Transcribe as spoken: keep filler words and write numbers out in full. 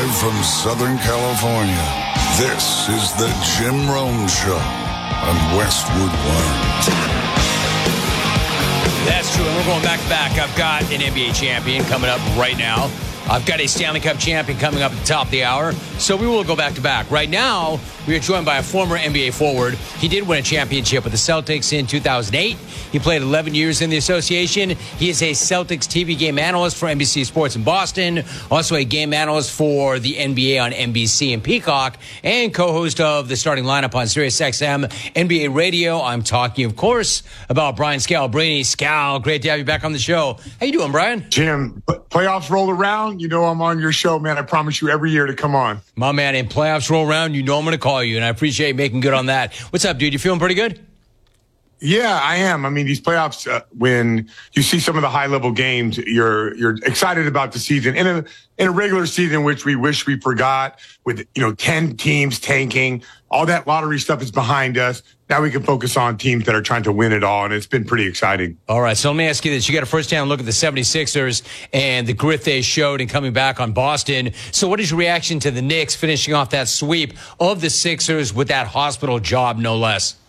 Live from Southern California, this is the Jim Rome Show on Westwood One. That's true, and we're going back to back. I've got an N B A champion coming up right now. I've got a Stanley Cup champion coming up at the top of the hour. So we will go back to back. Right now, we are joined by a former N B A forward. He did win a championship with the Celtics in two thousand eight. He played eleven years in the association. He is a Celtics T V game analyst for N B C Sports in Boston. Also a game analyst for the N B A on N B C and Peacock. And co-host of the starting lineup on SiriusXM N B A Radio. I'm talking, of course, about Brian Scalabrine. Scal, great to have you back on the show. How you doing, Brian? Jim, playoffs roll around. You know I'm on your show, man. I promise you every year to come on. My man, in playoffs roll around, you know I'm going to call you, and I appreciate making good on that. What's up, dude? You feeling pretty good? Yeah, I am. I mean, these playoffs, uh, when you see some of the high-level games, you're you're excited about the season. In a in a regular season, which we wish we forgot, with you know ten teams tanking, all that lottery stuff is behind us. Now we can focus on teams that are trying to win it all, and it's been pretty exciting. All right, so let me ask you this. You got a first-hand look at the seventy-sixers and the grit they showed in coming back on Boston. So what is your reaction to the Knicks finishing off that sweep of the Sixers with that hospital job, no less?